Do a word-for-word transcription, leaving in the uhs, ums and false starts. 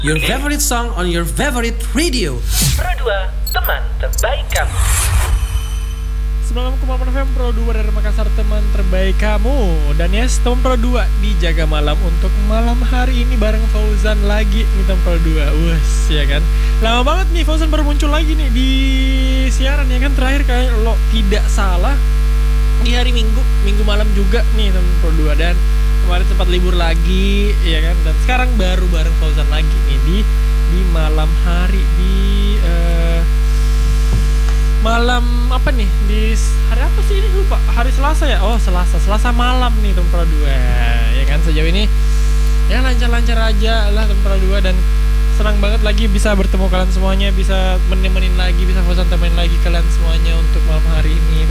Your favorite song on your favorite radio. Pro dua, teman terbaik kamu. sembilan puluh enam koma delapan F M Pro dua dari Makassar, teman terbaik kamu. Dan yes, teman Pro dua dijaga malam untuk malam hari ini bareng Fauzan lagi nih teman Pro dua. Wes, ya kan. Lama banget nih Fauzan baru muncul lagi nih di siaran ya kan, terakhir kayak lo tidak salah di hari Minggu, Minggu malam juga nih teman Pro dua, dan kemarin sempat libur lagi ya kan, dan sekarang baru bareng Fauzan lagi nih di di malam hari di uh, malam apa nih, di hari apa sih ini lupa, hari Selasa ya, oh Selasa Selasa malam nih teman Pro dua ya kan. Sejauh ini ya lancar-lancar aja lah teman Pro dua, dan senang banget lagi bisa bertemu kalian semuanya, bisa menemenin lagi, bisa Fauzan temenin lagi kalian semuanya untuk malam hari ini